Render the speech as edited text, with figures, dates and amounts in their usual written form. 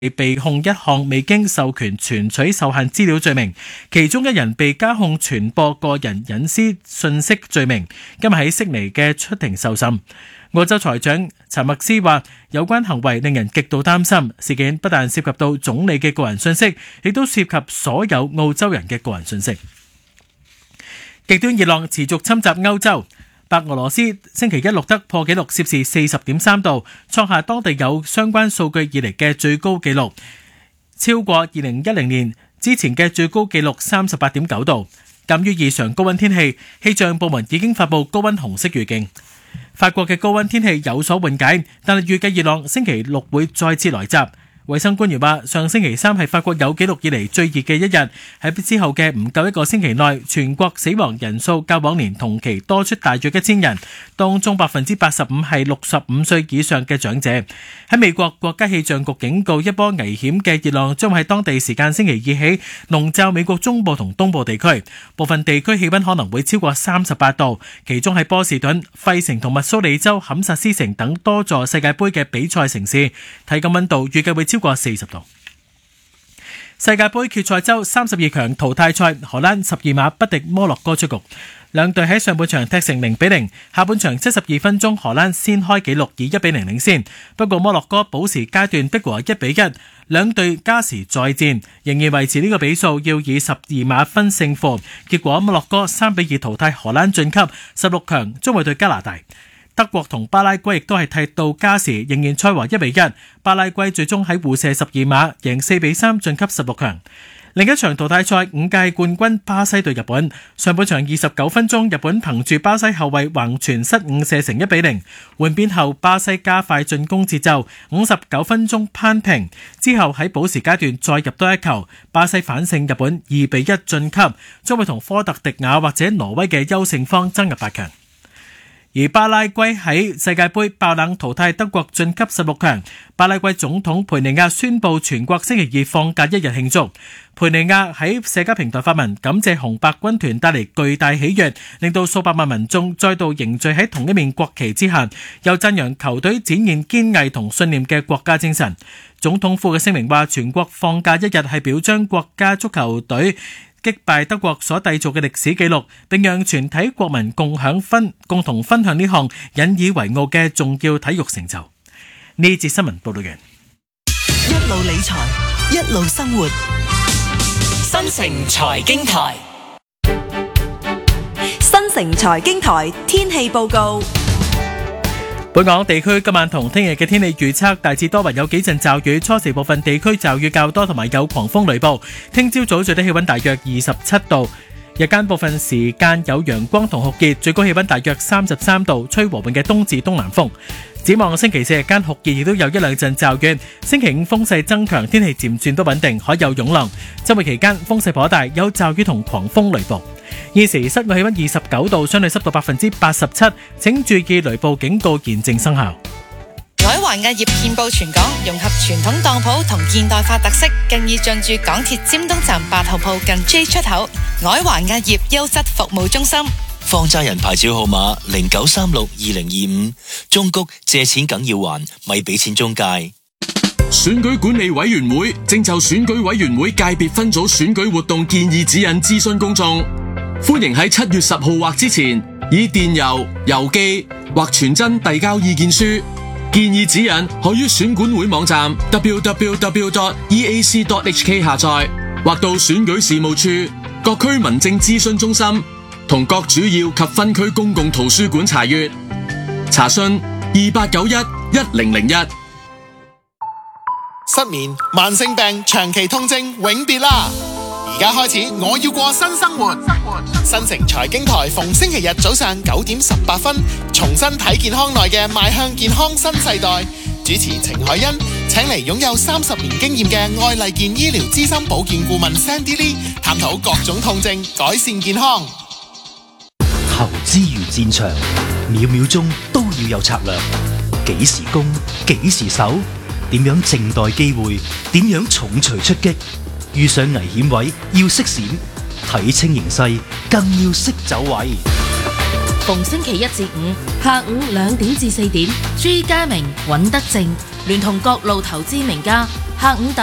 被控一項未經授權存取受限資料罪名，其中一人被加控傳播個人隱私信息罪名，今日喺悉尼嘅出庭受審。澳洲財長查默斯話，有關行為令人極度擔心，事件不但涉及到總理嘅個人信息，亦都涉及所有澳洲人嘅個人信息。極端熱浪持續侵襲歐洲，白俄羅斯星期一錄得破紀錄攝氏 40.3 度，創下當地有相關數據以嚟嘅最高紀錄，超過2010年之前嘅最高紀錄 38.9 度。鑑於異常高溫天氣，氣象部門已經發布高溫紅色預警。法國嘅高溫天氣有所緩解，但係預計熱浪星期六會再次來襲。衛生官員話，上星期三係法國有紀錄以嚟最熱嘅一日，喺之後嘅唔夠一個星期內，全國死亡人數較往年同期多出大約1000人，當中 85% 係65歲以上嘅長者。喺美國，國家氣象局警告一波危險嘅熱浪將喺當地時間星期二起籠罩美國中部同東部地區，部分地區氣溫可能會超過38度，其中喺波士頓、費城同密蘇里州坎薩斯城等多座世界盃嘅比賽城市，體感溫度預計會超過40度。世界盃決賽周32強淘汰賽，荷蘭12碼不敵摩洛哥出局。兩隊喺上半場踢成0-0，下半場72分鐘荷蘭先開紀錄，以1-0領先。不過摩洛哥補時階段逼和1-1，兩隊加時再戰，仍然維持呢個比數，要以12碼分勝負。結果摩洛哥3-2淘汰荷蘭晉級，16強將會對加拿大。德國同巴拉圭亦都係踢到加時，仍然賽和1-1。巴拉圭最終喺互射12碼贏4-3晉級16強。另一場淘汰賽，5屆冠軍巴西對日本，上半場29分鐘，日本憑住巴西後衛橫傳失誤射成1-0。換邊後，巴西加快進攻節奏，59分鐘扳平，之後喺補時階段再入多一球，巴西反勝日本2-1晉級，將會同科特迪瓦或者挪威嘅優勝方爭入8強。而巴拉圭喺世界盃爆冷淘汰德國晉級16強，巴拉圭總統培尼亞宣布全國星期二放假1日慶祝。培尼亞喺社交平台發文感謝紅白軍團帶嚟巨大喜悅，令到數百萬民眾再度凝聚喺同一面國旗之下，又讚揚球隊展現堅毅同信念嘅國家精神。總統府嘅聲明話，全國放假1日係表彰國家足球隊擊敗德國所締造嘅歷史紀錄，並讓全體國民共同分享呢項引以為傲嘅重要體育成就。呢節新聞報道完。 一路理財，一路生活。 新城財經台， 新城財經台天氣報告。 本港地區今晚同聽日嘅天氣預測大致多雲，有幾陣驟雨，初時部分地區驟雨較多，同埋有狂風雷暴。聽朝早最低氣溫大約27度，日間部分時間有陽光同酷熱，最高氣溫大約33度，吹和緩嘅東至東南風。展望星期四日間酷熱，亦都有一兩陣驟雨。星期五風勢增強，天氣漸轉都穩定，可有湧浪。周末期間風勢頗大，有驟雨同狂風雷暴。現時室外氣溫29度，相對濕度87%，請注意雷暴警告現正生效。 海華壓業遍佈全港，融合傳統當鋪同現代化特色，更已進駐港鐵尖東站8號鋪近 J 出口。海華壓業優質服務中心， 放債人牌照號碼09362025，中谷借錢梗要還，咪俾錢中介。 選舉管理委員會正就選舉委員會界別分組選舉活動建議指引諮詢公眾，歡迎喺7月10號或之前以電郵、郵寄或傳真遞交意見書。建議指引可於選管會網站 www.eac.hk 下載，或到選舉事務處、各區民政諮詢中心同各主要及分區公共圖書館查閱。查詢28911001。 失眠、慢性病、長期痛症永別啦！而家開始，我要過新生活。新城財經台逢星期日早上9點18分，重新睇健康內嘅邁向健康新世代。主持程海欣請嚟擁有30年經驗嘅愛麗健醫療資深保健顧問 Sandy Lee， 探討各種痛症，改善健康。 投資如戰場，秒秒鐘都要有策略。幾時攻，幾時守？點樣靜待機會？點樣重錘出擊？遇上危險位要識閃，睇清形勢更要識走位。 逢星期1至5下午2點至4點，朱家明、尹德正聯同各路投資名家，下午